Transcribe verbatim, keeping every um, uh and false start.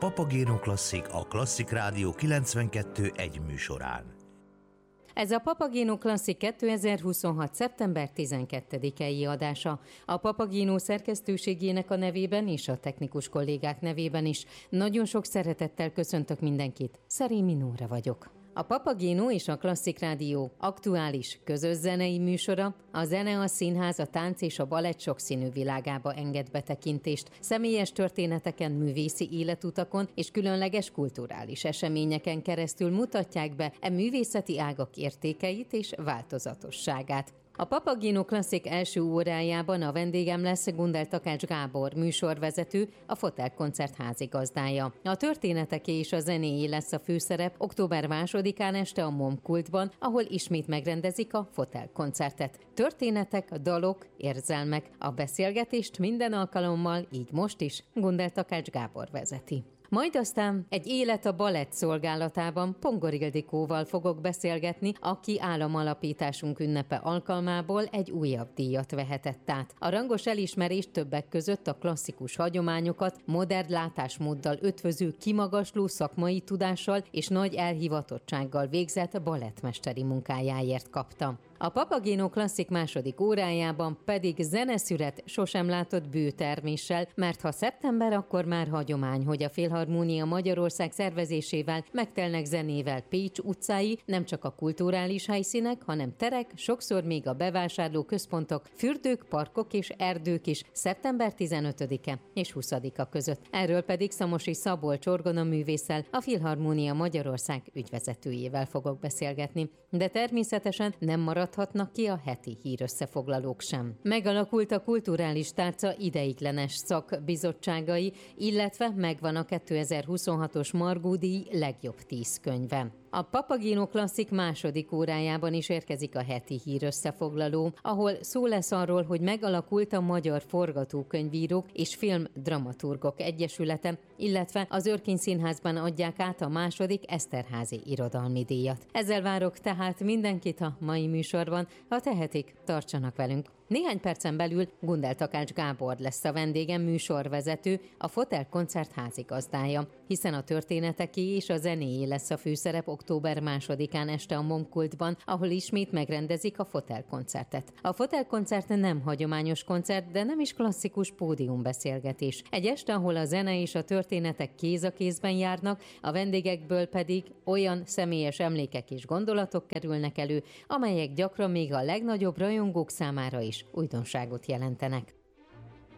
Papagéno Klasszik a Klasszik Rádió kilencvenkettő egy műsorán. Ez a Papagéno Klasszik kétezer-huszonhat. szeptember tizenkettedikei adása. A Papagéno szerkesztőségének a nevében és a technikus kollégák nevében is nagyon sok szeretettel köszöntök mindenkit. Szerémi Nóra vagyok. A Papagéno és a Klasszik Rádió aktuális, közös zenei műsora a zene, a színház, a tánc és a balett sokszínű világába enged betekintést, személyes történeteken, művészi életutakon és különleges kulturális eseményeken keresztül mutatják be e művészeti ágak értékeit és változatosságát. A Papagéno Klasszik első órájában a vendégem lesz Gundel Takács Gábor, műsorvezető, a Fotel Koncert házigazdája. A történeteké és a zenéjé lesz a főszerep október másodikán este a Momkultban, ahol ismét megrendezik a Fotel Koncertet. Történetek, dalok, érzelmek, a beszélgetést minden alkalommal, így most is, Gundel Takács Gábor vezeti. Majd aztán egy élet a balett szolgálatában Pongor Ildikóval fogok beszélgetni, aki államalapításunk ünnepe alkalmából egy újabb díjat vehetett át. A rangos elismerés többek között a klasszikus hagyományokat modern látásmóddal ötvöző kimagasló szakmai tudással és nagy elhivatottsággal végzett balettmesteri munkájáért kapta. A Papagéno Klasszik második órájában pedig zeneszület sosem látott bőterméssel, mert ha szeptember, akkor már hagyomány, hogy a Filharmónia Magyarország szervezésével megtelnek zenével Pécs utcái, nem csak a kulturális helyszínek, hanem terek, sokszor még a bevásárló központok, fürdők, parkok és erdők is szeptember tizenötödike és huszadika között. Erről pedig Szamosi Szabolcs orgonaművésszel, a Filharmónia Magyarország ügyvezetőjével fogok beszélgetni. De természetesen nem maradhatnak ki a heti hírösszefoglalók sem. Megalakult a kulturális tárca ideiglenes szakbizottságai, illetve megvan a kétezer-huszonhatos Margó-díj legjobb tíz könyve. A Papagéno Klasszik második órájában is érkezik a heti hírösszefoglaló, ahol szó lesz arról, hogy megalakult a Magyar Forgatókönyvírók és Filmdramaturgok Egyesülete, illetve az Örkény Színházban adják át a második Eszterházy irodalmi díjat. Ezzel várok tehát mindenkit a mai műsorban, ha tehetik, tartsanak velünk. Néhány percen belül Gundel Takács Gábor lesz a vendégem, műsorvezető, a Fotel Koncert házigazdája, hiszen a történeteké és a zenéjé lesz a főszerep október másodikán este a Momkultban, ahol ismét megrendezik a Fotel Koncertet. A Fotel Koncert nem hagyományos koncert, de nem is klasszikus pódiumbeszélgetés. Egy este, ahol a zene és a történetek kéz a kézben járnak, a vendégekből pedig olyan személyes emlékek és gondolatok kerülnek elő, amelyek gyakran még a legnagyobb rajongók számára is újdonságot jelentenek.